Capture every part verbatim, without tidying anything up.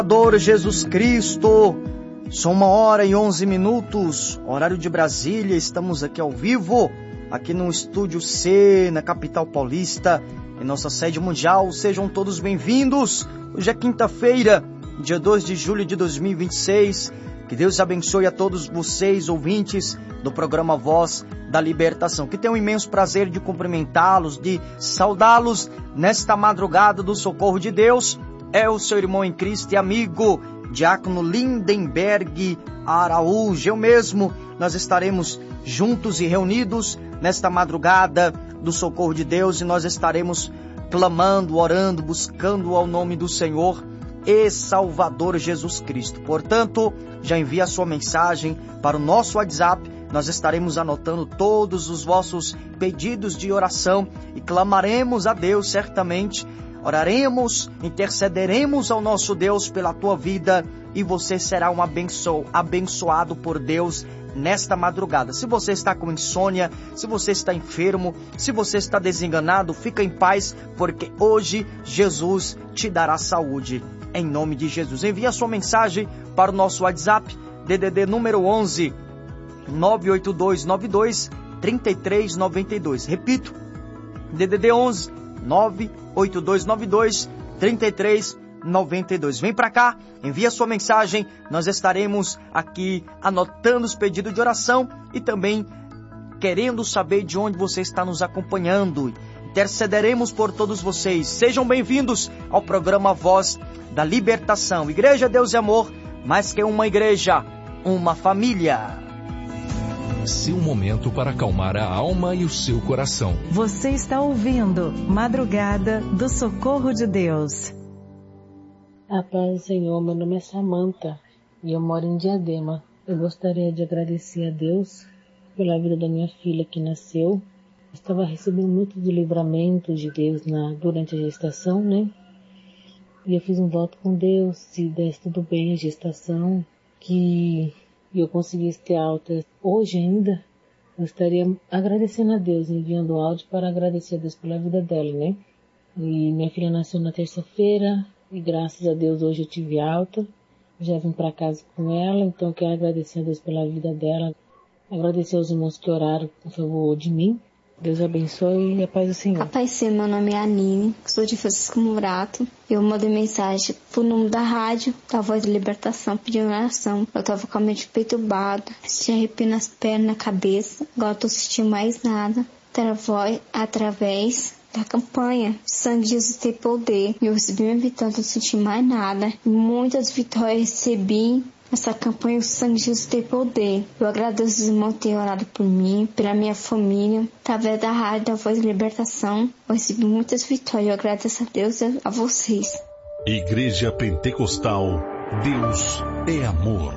Salvador Jesus Cristo, são uma hora e onze minutos, horário de Brasília, estamos aqui ao vivo, aqui no Estúdio C, na capital paulista, em nossa sede mundial. Sejam todos bem-vindos. Hoje é quinta-feira, dia dois de julho de dois mil e vinte e seis, que Deus abençoe a todos vocês, ouvintes do programa Voz da Libertação, que tenho um imenso prazer de cumprimentá-los, de saudá-los nesta madrugada do socorro de Deus. É o seu irmão em Cristo e amigo, Diácono Lindenberg Araújo. Eu mesmo, nós estaremos juntos e reunidos nesta madrugada do socorro de Deus, e nós estaremos clamando, orando, buscando ao nome do Senhor e Salvador Jesus Cristo. Portanto, já envie a sua mensagem para o nosso WhatsApp. Nós estaremos anotando todos os vossos pedidos de oração e clamaremos a Deus certamente. Oraremos, intercederemos ao nosso Deus pela tua vida, e você será um abenço, abençoado por Deus nesta madrugada. Se você está com insônia, se você está enfermo, se você está desenganado, fica em paz, porque hoje Jesus te dará saúde. Em nome de Jesus. Envie a sua mensagem para o nosso WhatsApp, D D D número onze, nove oito dois nove dois, três três nove dois. Repito, D D D onze, nove oito dois nove dois, três três nove dois. Vem para cá, envie a sua mensagem, nós estaremos aqui anotando os pedidos de oração e também querendo saber de onde você está nos acompanhando. Intercederemos por todos vocês. Sejam bem-vindos ao programa Voz da Libertação. Igreja Deus e Amor, mais que uma igreja, uma família. Seu momento para acalmar a alma e o seu coração. Você está ouvindo Madrugada do Socorro de Deus. A paz do Senhor, meu nome é Samanta e eu moro em Diadema. Eu gostaria de agradecer a Deus pela vida da minha filha que nasceu. Estava recebendo muito de livramento de Deus na, durante a gestação, né? E eu fiz um voto com Deus, se desse tudo bem a gestação, que eu conseguisse ter alta hoje ainda, eu estaria agradecendo a Deus, enviando áudio para agradecer a Deus pela vida dela, né? E minha filha nasceu na terça-feira, e graças a Deus hoje eu tive alta, já vim para casa com ela, então eu quero agradecer a Deus pela vida dela, agradecer aos irmãos que oraram em favor de mim. Deus abençoe e a paz do Senhor. A paz do Senhor, meu nome é Anine, sou de Francisco Murato. Eu mandei mensagem pro número da rádio, da Voz da Libertação, pedindo oração. Eu tava com a mente perturbada, tinha arrepio nas pernas, na cabeça. Agora eu tô sentindo mais nada. Através da campanha Sangue de Jesus tem poder. Eu recebi minha vitória, não senti mais nada. Muitas vitórias recebi. Essa campanha, o Sangue de Jesus tem poder. Eu agradeço os irmãos que têm orado por mim, pela minha família, através da rádio da Voz da Libertação. Eu recebi muitas vitórias. Eu agradeço a Deus e a vocês. Igreja Pentecostal, Deus é amor.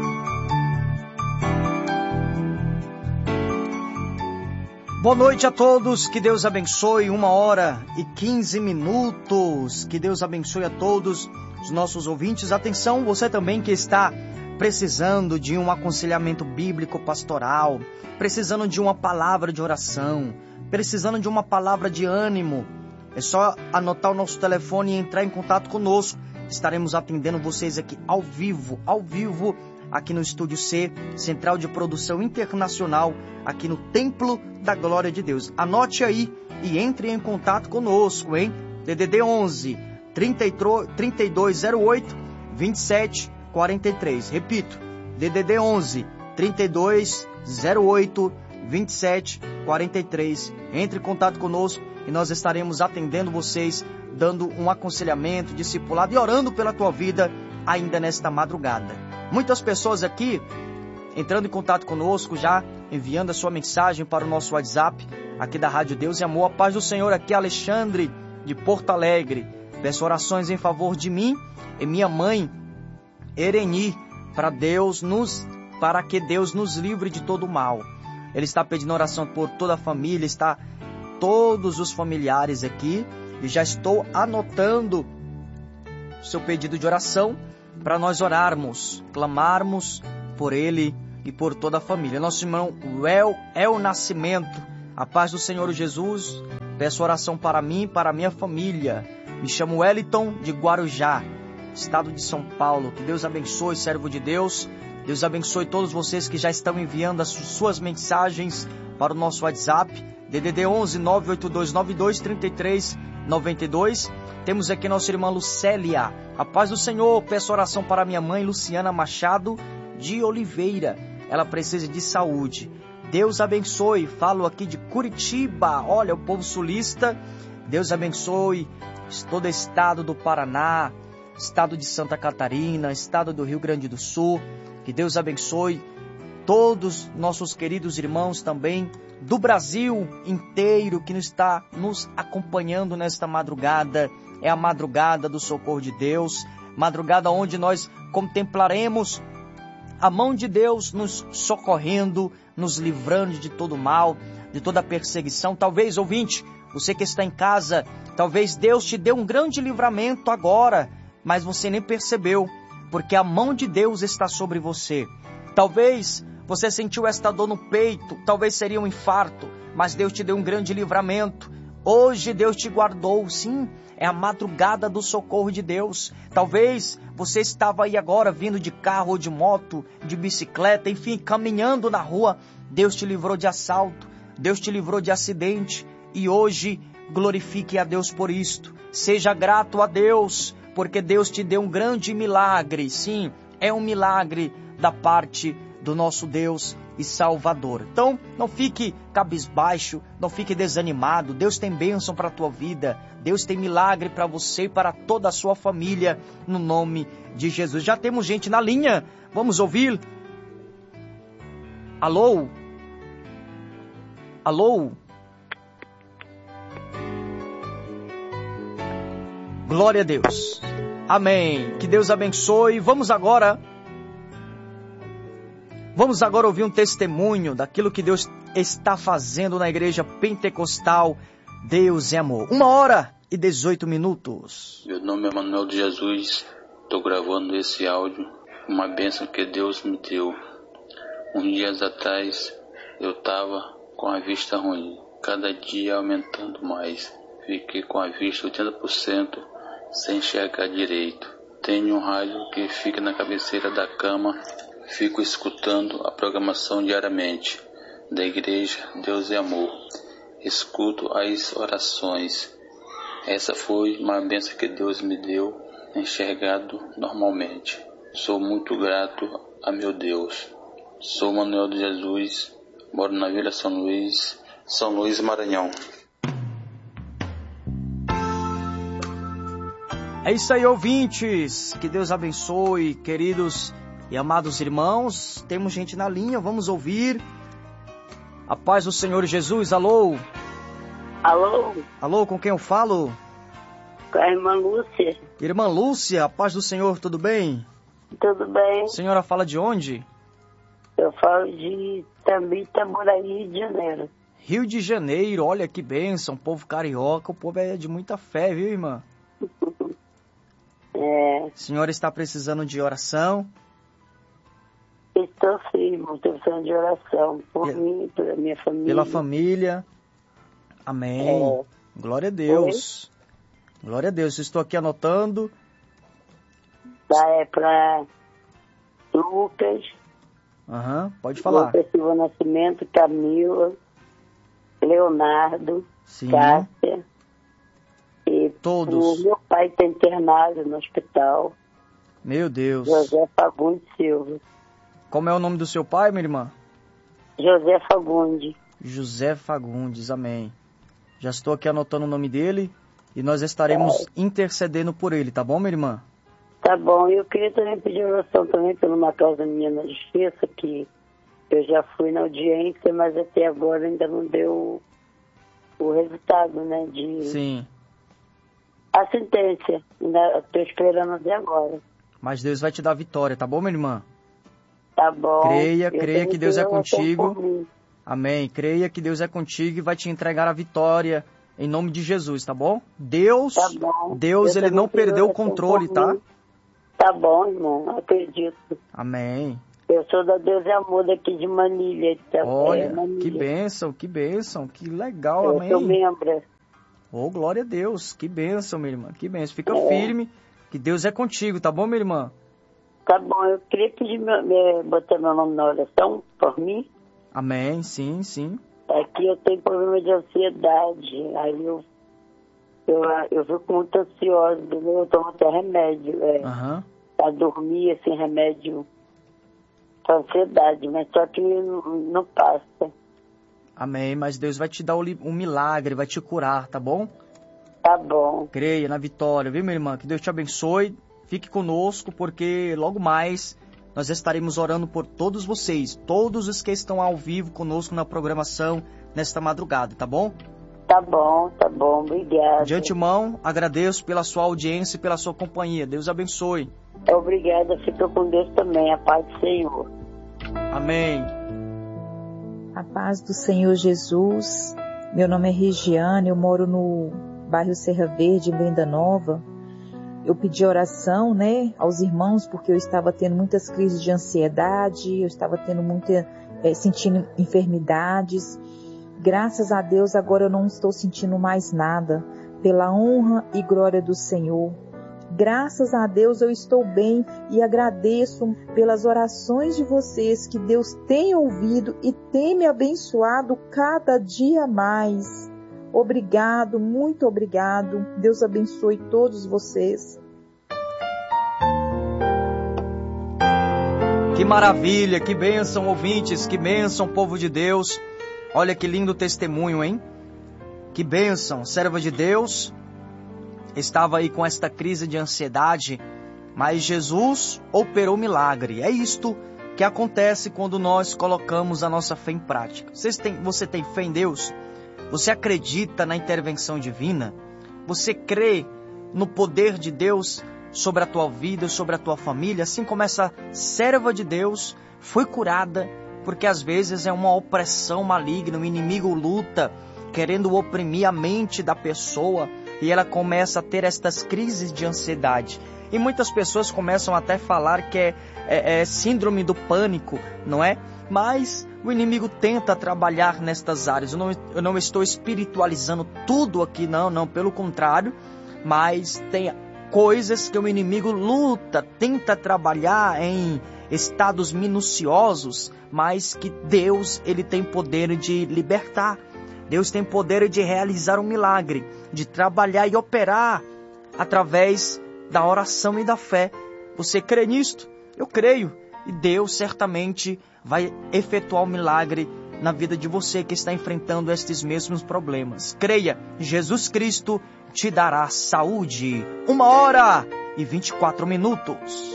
Boa noite a todos, que Deus abençoe. Uma hora e quinze minutos. Que Deus abençoe a todos os nossos ouvintes. Atenção, você também que está precisando de um aconselhamento bíblico pastoral, precisando de uma palavra de oração, precisando de uma palavra de ânimo, é só anotar o nosso telefone e entrar em contato conosco. Estaremos atendendo vocês aqui ao vivo, ao vivo, aqui no Estúdio C, Central de Produção Internacional, aqui no Templo da Glória de Deus. Anote aí e entre em contato conosco, hein? D D D onze, trinta e dois zero oito, vinte e sete quarenta e três. Repito, D D D onze, trinta e dois zero oito, vinte e sete quarenta e três. Entre em contato conosco e nós estaremos atendendo vocês, dando um aconselhamento, discipulado e orando pela tua vida ainda nesta madrugada. Muitas pessoas aqui entrando em contato conosco, já enviando a sua mensagem para o nosso WhatsApp aqui da Rádio Deus e Amor. A paz do Senhor, aqui Alexandre de Porto Alegre. Peço orações em favor de mim e minha mãe, Ereni, para Deus nos, para que Deus nos livre de todo o mal. Ele está pedindo oração por toda a família, está todos os familiares aqui, e já estou anotando o seu pedido de oração para nós orarmos, clamarmos por ele e por toda a família. Nosso irmão El, El Nascimento, a paz do Senhor Jesus, peço oração para mim e para a minha família. Me chamo Wellington de Guarujá. estado de São Paulo. Que Deus abençoe, servo de Deus. Deus abençoe todos vocês que já estão enviando as suas mensagens para o nosso WhatsApp, D D D onze nove oito dois nove dois três três nove dois. Temos aqui nossa irmã Lucélia. A paz do Senhor, peço oração para minha mãe Luciana Machado de Oliveira. Ela precisa de saúde. Deus abençoe. Falo aqui de Curitiba. Olha, o povo sulista. Deus abençoe todo o estado do Paraná, estado de Santa Catarina, estado do Rio Grande do Sul. Que Deus abençoe todos nossos queridos irmãos também do Brasil inteiro que está nos acompanhando nesta madrugada. É a madrugada do socorro de Deus, madrugada onde nós contemplaremos a mão de Deus nos socorrendo, nos livrando de todo mal, de toda perseguição. Talvez, ouvinte, você que está em casa, talvez Deus te dê um grande livramento agora, mas você nem percebeu, porque a mão de Deus está sobre você. Talvez você sentiu esta dor no peito, talvez seria um infarto, mas Deus te deu um grande livramento. Hoje Deus te guardou, sim, é a madrugada do socorro de Deus. Talvez você estava aí agora vindo de carro ou de moto, de bicicleta, enfim, caminhando na rua. Deus te livrou de assalto, Deus te livrou de acidente e hoje glorifique a Deus por isto. Seja grato a Deus, porque Deus te deu um grande milagre. Sim, é um milagre da parte do nosso Deus e Salvador. Então, não fique cabisbaixo, não fique desanimado. Deus tem bênção para a tua vida. Deus tem milagre para você e para toda a sua família, no nome de Jesus. Já temos gente na linha. Vamos ouvir? Alô? Alô? Glória a Deus. Amém. Que Deus abençoe. Vamos agora... Vamos agora ouvir um testemunho daquilo que Deus está fazendo na igreja pentecostal. Deus é amor. Uma hora e dezoito minutos. Meu nome é Manuel de Jesus. Estou gravando esse áudio. Uma bênção que Deus me deu. Uns dias atrás eu estava com a vista ruim. Cada dia aumentando mais. Fiquei com a vista oitenta por cento sem enxergar direito. Tenho um rádio que fica na cabeceira da cama. Fico escutando a programação diariamente da igreja Deus é Amor. Escuto as orações. Essa foi uma bênção que Deus me deu, enxergado normalmente. Sou muito grato a meu Deus. Sou Manuel de Jesus, moro na Vila São Luís, São Luís, Maranhão. É isso aí, ouvintes. Que Deus abençoe, queridos e amados irmãos. Temos gente na linha, vamos ouvir. A paz do Senhor Jesus, alô? Alô? Alô, com quem eu falo? Com a irmã Lúcia. Irmã Lúcia, a paz do Senhor, tudo bem? Tudo bem. A senhora fala de onde? Eu falo de Tambi, Itaboraí, Rio de Janeiro. Rio de Janeiro, olha que bênção, povo carioca, o povo é de muita fé, viu, irmã? É. A senhora está precisando de oração? Estou sim, estou precisando de oração por Pel... mim, pela minha família. Pela família. Amém. É. Glória a Deus. Oi? Glória a Deus. Estou aqui anotando. Tá, é para Lucas. Aham, uhum, pode falar. Lucas Silva Nascimento, Camila, Leonardo, Sim. Cássia. E todos. O meu pai está internado no hospital. Meu Deus. José Fagundes Silva. Como é o nome do seu pai, minha irmã? José Fagundes. José Fagundes, amém. Já estou aqui anotando o nome dele e nós estaremos é. intercedendo por ele, tá bom, minha irmã? Tá bom, eu queria também pedir oração também por uma causa minha na justiça, que eu já fui na audiência, mas até agora ainda não deu o resultado, né, de... Sim. A sentença, ainda estou esperando até agora. Mas Deus vai te dar vitória, tá bom, minha irmã? Tá bom. Creia, creia que Deus é contigo. Amém. Creia que Deus é contigo e vai te entregar a vitória em nome de Jesus, tá bom? Deus, tá bom. Deus, ele não perdeu o controle, tá? Tá bom, irmão. Acredito. Amém. Eu sou da Deus é Amor daqui de Manilha. Tá? Olha, é, Manilha. Que bênção, que bênção, que legal, eu amém. Eu sou membro. Oh, glória a Deus, que bênção, minha irmã, que bênção. Fica é. firme, Que Deus é contigo, tá bom, minha irmã? Tá bom, eu queria pedir, meu, meu, botar meu nome na oração por mim. Amém, sim, sim. É que eu tenho problema de ansiedade, aí eu, eu, eu fico muito ansiosa, eu tomo até remédio, é, Uhum. pra dormir, assim, remédio pra ansiedade, mas só que não, não passa. Amém, mas Deus vai te dar um milagre, vai te curar, tá bom? Tá bom. Creia na vitória, viu, minha irmã? Que Deus te abençoe. Fique conosco, porque logo mais nós estaremos orando por todos vocês, todos os que estão ao vivo conosco na programação nesta madrugada, tá bom? Tá bom, tá bom, obrigada. De antemão, agradeço pela sua audiência e pela sua companhia. Deus abençoe. Obrigada, fica com Deus também, a paz do Senhor. Amém. A paz do Senhor Jesus. Meu nome é Regiane, eu moro no bairro Serra Verde, em Brenda Nova. Eu pedi oração, né, aos irmãos, porque eu estava tendo muitas crises de ansiedade, eu estava tendo muita, é, sentindo enfermidades. Graças a Deus, agora eu não estou sentindo mais nada, pela honra e glória do Senhor. Graças a Deus eu estou bem e agradeço pelas orações de vocês, que Deus tem ouvido e tem me abençoado cada dia mais. Obrigado, muito obrigado. Deus abençoe todos vocês. Que maravilha, que bênção, ouvintes, que bênção, povo de Deus. Olha que lindo testemunho, hein? Que bênção, serva de Deus. Estava aí com esta crise de ansiedade, mas Jesus operou milagre. É isto que acontece quando nós colocamos a nossa fé em prática. Vocês têm, você tem fé em Deus? Você acredita na intervenção divina? Você crê no poder de Deus sobre a tua vida, sobre a tua família? Assim como essa serva de Deus foi curada, porque às vezes é uma opressão maligna, o inimigo luta, querendo oprimir a mente da pessoa, e ela começa a ter estas crises de ansiedade. E muitas pessoas começam até a falar que é, é, é síndrome do pânico, não é? Mas o inimigo tenta trabalhar nestas áreas. Eu não, eu não estou espiritualizando tudo aqui, não, não, pelo contrário. Mas tem coisas que o inimigo luta, tenta trabalhar em estados minuciosos, mas que Deus, ele tem poder de libertar. Deus tem poder de realizar um milagre, de trabalhar e operar através da oração e da fé. Você crê nisto? Eu creio. E Deus certamente vai efetuar um milagre na vida de você que está enfrentando estes mesmos problemas. Creia, Jesus Cristo te dará saúde. Uma hora e vinte e quatro minutos.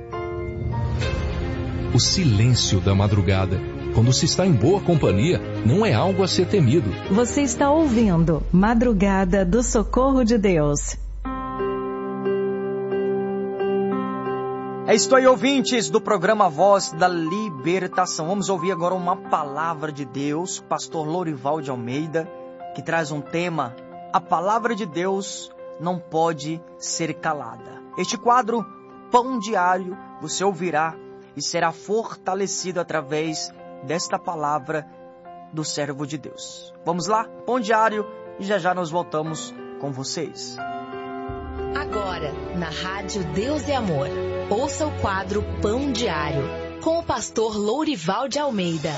O silêncio da madrugada, quando se está em boa companhia, não é algo a ser temido. Você está ouvindo Madrugada do Socorro de Deus. É isto aí, ouvintes do programa Voz da Libertação. Vamos ouvir agora uma palavra de Deus, pastor Lourival de Almeida, que traz um tema: a palavra de Deus não pode ser calada. Este quadro, Pão Diário, você ouvirá e será fortalecido através desta palavra do servo de Deus. Vamos lá, Pão Diário, e já já nós voltamos com vocês. Agora, na Rádio Deus e Amor, ouça o quadro Pão Diário, com o pastor Lourival de Almeida.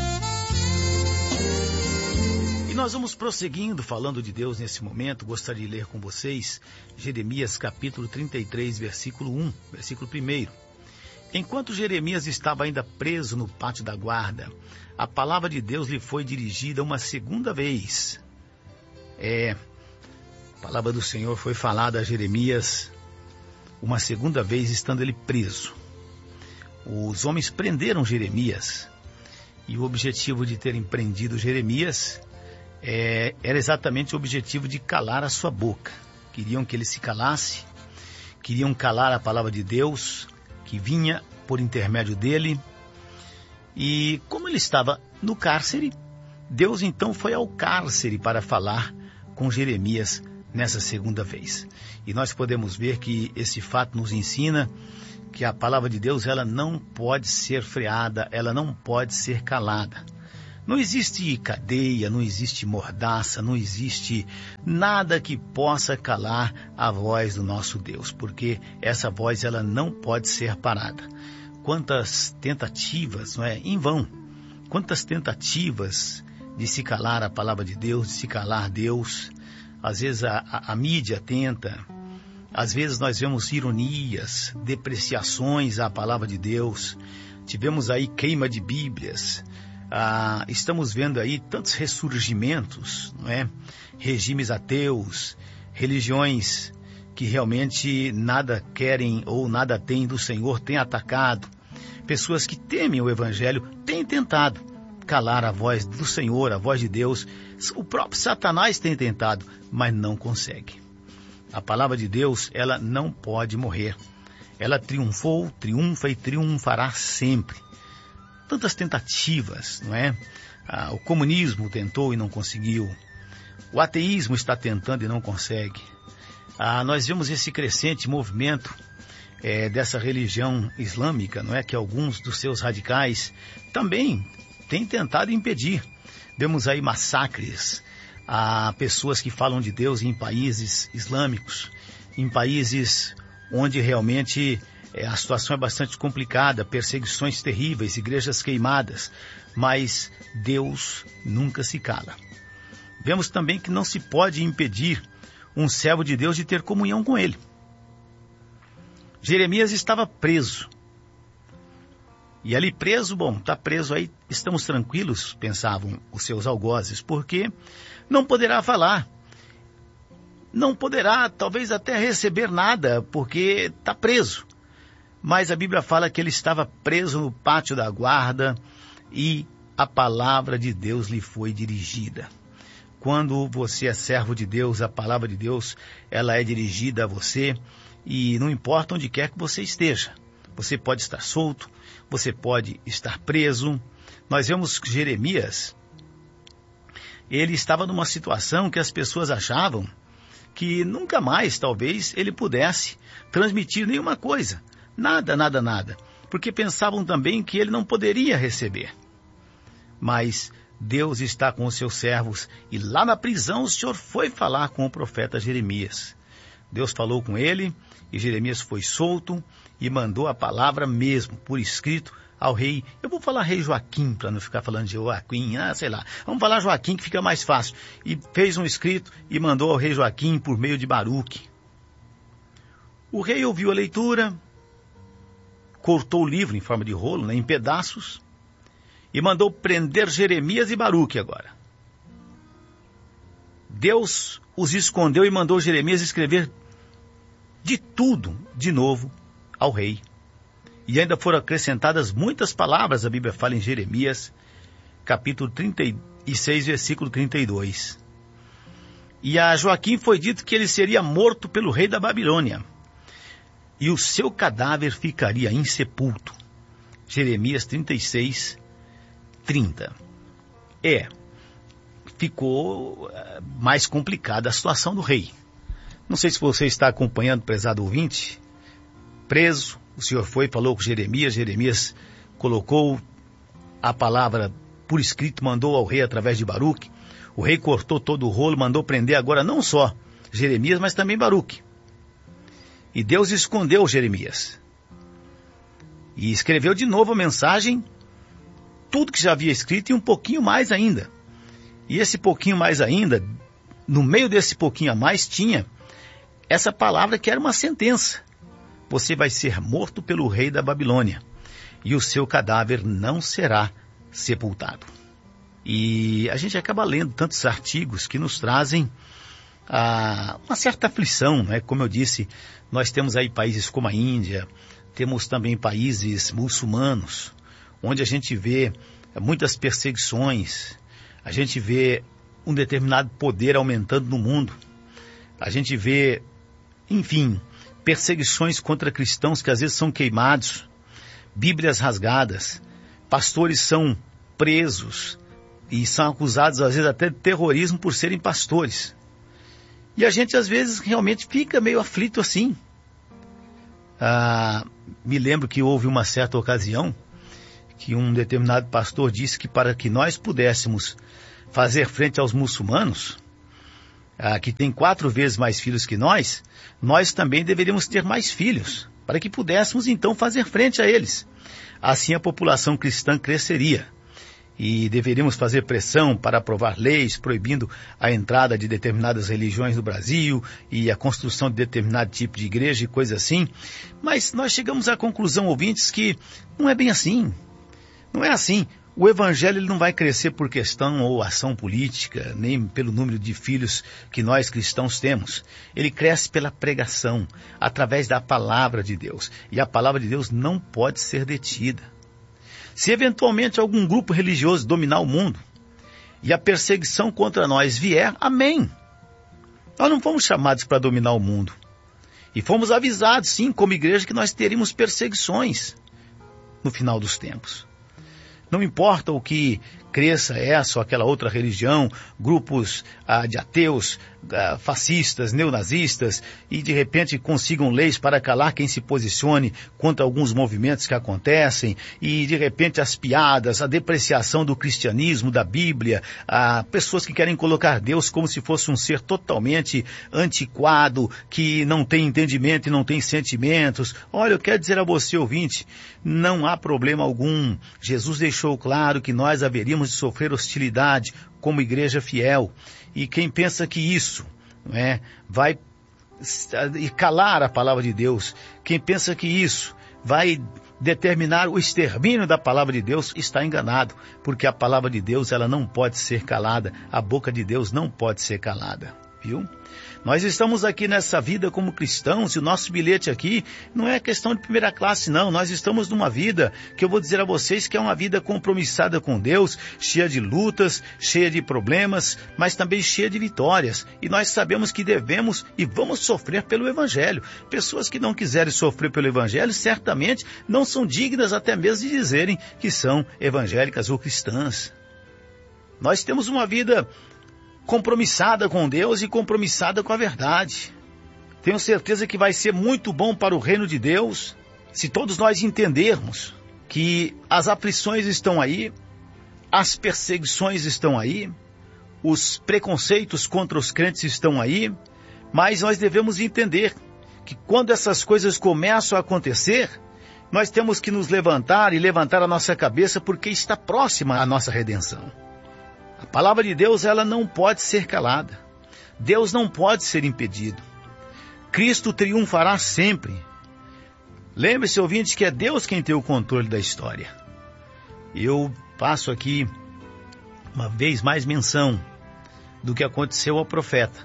E nós vamos prosseguindo, falando de Deus nesse momento. Gostaria de ler com vocês Jeremias capítulo trinta e três, versículo um, versículo um. Enquanto Jeremias estava ainda preso no pátio da guarda, a palavra de Deus lhe foi dirigida uma segunda vez. É... A palavra do Senhor foi falada a Jeremias uma segunda vez, estando ele preso. Os homens prenderam Jeremias, e o objetivo de terem prendido Jeremias é, era exatamente o objetivo de calar a sua boca. Queriam que ele se calasse, queriam calar a palavra de Deus, que vinha por intermédio dele. E como ele estava no cárcere, Deus então foi ao cárcere para falar com Jeremias nessa segunda vez. E nós podemos ver que esse fato nos ensina que a palavra de Deus, ela não pode ser freada, ela não pode ser calada. Não existe cadeia, não existe mordaça, não existe nada que possa calar a voz do nosso Deus, porque essa voz ela não pode ser parada. Quantas tentativas, não é? Em vão. Quantas tentativas de se calar a palavra de Deus, de se calar Deus. Às vezes a, a, a mídia tenta, às vezes nós vemos ironias, depreciações à palavra de Deus. Tivemos aí queima de Bíblias. Ah, estamos vendo aí tantos ressurgimentos, não é? Regimes ateus, religiões que realmente nada querem ou nada têm do Senhor têm atacado. Pessoas que temem o Evangelho têm tentado calar a voz do Senhor, a voz de Deus. O próprio Satanás tem tentado, mas não consegue. A palavra de Deus, ela não pode morrer. Ela triunfou, triunfa e triunfará sempre. Tantas tentativas, não é? Ah, o comunismo tentou e não conseguiu. O ateísmo está tentando e não consegue. Ah, nós vemos esse crescente movimento é, dessa religião islâmica, não é? Que alguns dos seus radicais também têm tentado impedir. Vemos aí massacres a pessoas que falam de Deus em países islâmicos, em países onde realmente é, a situação é bastante complicada, perseguições terríveis, igrejas queimadas, mas Deus nunca se cala. Vemos também que não se pode impedir um servo de Deus de ter comunhão com ele. Jeremias estava preso. E ali preso, bom, está preso aí, estamos tranquilos, pensavam os seus algozes, porque não poderá falar. Não poderá, talvez até receber nada, porque está preso. Mas a Bíblia fala que ele estava preso no pátio da guarda e a palavra de Deus lhe foi dirigida. Quando você é servo de Deus, a palavra de Deus, ela é dirigida a você e não importa onde quer que você esteja. Você pode estar solto, você pode estar preso. Nós vemos que Jeremias, ele estava numa situação que as pessoas achavam que nunca mais, talvez, ele pudesse transmitir nenhuma coisa. Nada, nada, nada. Porque pensavam também que ele não poderia receber. Mas Deus está com os seus servos e lá na prisão o Senhor foi falar com o profeta Jeremias. Deus falou com ele e Jeremias foi solto e mandou a palavra mesmo, por escrito, ao rei. Eu vou falar rei Joaquim, para não ficar falando de Joaquim, ah, sei lá. Vamos falar Joaquim, que fica mais fácil. E fez um escrito e mandou ao rei Joaquim por meio de Baruque. O rei ouviu a leitura, cortou o livro em forma de rolo, né, em pedaços, e mandou prender Jeremias e Baruque agora. Deus os escondeu e mandou Jeremias escrever de tudo de novo ao rei. E ainda foram acrescentadas muitas palavras, a Bíblia fala em Jeremias, capítulo trinta e seis, versículo trinta e dois. E a Joaquim foi dito que ele seria morto pelo rei da Babilônia, e o seu cadáver ficaria insepulto. Jeremias trinta e seis, trinta. É, ficou mais complicada a situação do rei. Não sei se você está acompanhando, prezado ouvinte, preso. O Senhor foi e falou com Jeremias, Jeremias colocou a palavra por escrito, mandou ao rei através de Baruque. O rei cortou todo o rolo, mandou prender agora não só Jeremias, mas também Baruque. E Deus escondeu Jeremias. E escreveu de novo a mensagem, tudo que já havia escrito e um pouquinho mais ainda. E esse pouquinho mais ainda, no meio desse pouquinho a mais, tinha essa palavra que era uma sentença. Você vai ser morto pelo rei da Babilônia, e o seu cadáver não será sepultado. E a gente acaba lendo tantos artigos que nos trazem ah, uma certa aflição, né? Como eu disse, nós temos aí países como a Índia, temos também países muçulmanos, onde a gente vê muitas perseguições, a gente vê um determinado poder aumentando no mundo, a gente vê, enfim, perseguições contra cristãos que às vezes são queimados, Bíblias rasgadas, pastores são presos e são acusados às vezes até de terrorismo por serem pastores. E a gente às vezes realmente fica meio aflito assim. Ah, me lembro que houve uma certa ocasião que um determinado pastor disse que para que nós pudéssemos fazer frente aos muçulmanos, ah, que tem quatro vezes mais filhos que nós, nós também deveríamos ter mais filhos, para que pudéssemos então fazer frente a eles. Assim a população cristã cresceria. E deveríamos fazer pressão para aprovar leis proibindo a entrada de determinadas religiões no Brasil e a construção de determinado tipo de igreja e coisa assim. Mas nós chegamos à conclusão, ouvintes, que não é bem assim. Não é assim. O evangelho ele não vai crescer por questão ou ação política, nem pelo número de filhos que nós cristãos temos. Ele cresce pela pregação, através da palavra de Deus. E a palavra de Deus não pode ser detida. Se eventualmente algum grupo religioso dominar o mundo e a perseguição contra nós vier, amém. Nós não fomos chamados para dominar o mundo. E fomos avisados, sim, como igreja, que nós teríamos perseguições no final dos tempos. Não importa o que cresça essa ou aquela outra religião, grupos ah, de ateus, ah, fascistas, neonazistas, e de repente consigam leis para calar quem se posicione contra alguns movimentos que acontecem, e de repente as piadas, a depreciação do cristianismo, da Bíblia, ah, pessoas que querem colocar Deus como se fosse um ser totalmente antiquado, que não tem entendimento e não tem sentimentos. Olha, eu quero dizer a você, ouvinte, não há problema algum. Jesus deixou claro que nós haveríamos de sofrer hostilidade como igreja fiel. E quem pensa que isso, não é, vai calar a palavra de Deus, quem pensa que isso vai determinar o extermínio da palavra de Deus, está enganado, porque a palavra de Deus ela não pode ser calada, a boca de Deus não pode ser calada, viu? Nós estamos aqui nessa vida como cristãos e o nosso bilhete aqui não é questão de primeira classe, não. Nós estamos numa vida que eu vou dizer a vocês que é uma vida compromissada com Deus, cheia de lutas, cheia de problemas, mas também cheia de vitórias. E nós sabemos que devemos e vamos sofrer pelo Evangelho. Pessoas que não quiserem sofrer pelo Evangelho certamente não são dignas até mesmo de dizerem que são evangélicas ou cristãs. Nós temos uma vida compromissada com Deus e compromissada com a verdade. Tenho certeza que vai ser muito bom para o reino de Deus se todos nós entendermos que as aflições estão aí, as perseguições estão aí, os preconceitos contra os crentes estão aí, mas nós devemos entender que quando essas coisas começam a acontecer, nós temos que nos levantar e levantar a nossa cabeça porque está próxima a nossa redenção. A palavra de Deus, ela não pode ser calada. Deus não pode ser impedido. Cristo triunfará sempre. Lembre-se, ouvinte, que é Deus quem tem o controle da história. Eu passo aqui, uma vez mais, menção do que aconteceu ao profeta.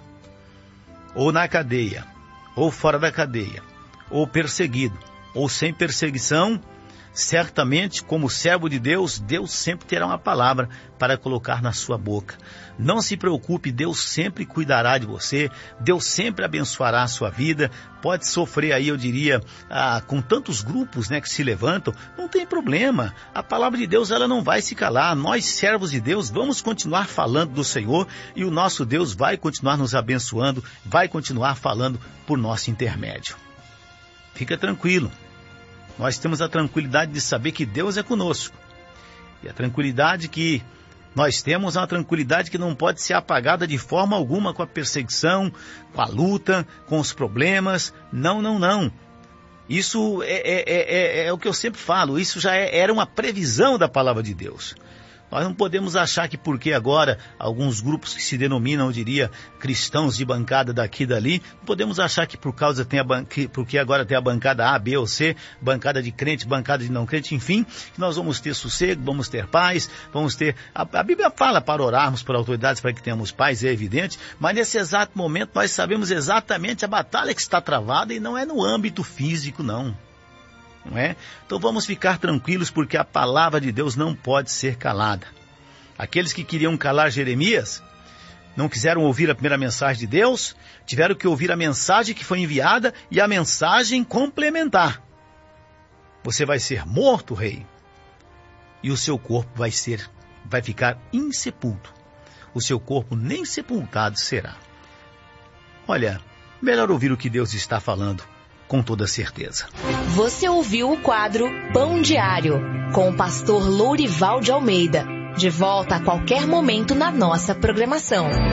Ou na cadeia, ou fora da cadeia, ou perseguido, ou sem perseguição, certamente, como servo de Deus, Deus sempre terá uma palavra para colocar na sua boca. Não se preocupe, Deus sempre cuidará de você, Deus sempre abençoará a sua vida. Pode sofrer aí, eu diria, ah, com tantos grupos, né, que se levantam, não tem problema. A palavra de Deus, ela não vai se calar. Nós, servos de Deus, vamos continuar falando do Senhor e o nosso Deus vai continuar nos abençoando, vai continuar falando por nosso intermédio. Fica tranquilo. Nós temos a tranquilidade de saber que Deus é conosco. E a tranquilidade que nós temos é uma tranquilidade que não pode ser apagada de forma alguma com a perseguição, com a luta, com os problemas. Não, não, não. Isso é, é, é, é o que eu sempre falo. Isso já é, era uma previsão da palavra de Deus. Nós não podemos achar que porque agora alguns grupos que se denominam, eu diria, cristãos de bancada daqui e dali, não podemos achar que por causa tem a ban... que porque agora tem a bancada A, B ou C, bancada de crente, bancada de não crente, enfim, que nós vamos ter sossego, vamos ter paz, vamos ter... A, a Bíblia fala para orarmos por autoridades para que tenhamos paz, é evidente, mas nesse exato momento nós sabemos exatamente a batalha que está travada e não é no âmbito físico, não. Não é? Então vamos ficar tranquilos porque a palavra de Deus não pode ser calada. Aqueles que queriam calar Jeremias, não quiseram ouvir a primeira mensagem de Deus, tiveram que ouvir a mensagem que foi enviada e a mensagem complementar. Você vai ser morto, rei, e o seu corpo vai ser, vai ficar insepulto. O seu corpo nem sepultado será. Olha, melhor ouvir o que Deus está falando. Com toda certeza. Você ouviu o quadro Pão Diário. com o pastor Lourival de Almeida. De volta a qualquer momento na nossa programação.